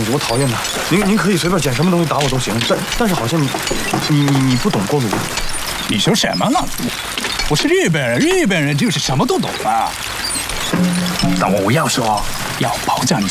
我讨厌他。您可以随便捡什么东西打我都行，但是好像你不懂锅炉。 你说什么呢？我是日本人，日本人就是什么都懂啊。但我要说，要保障你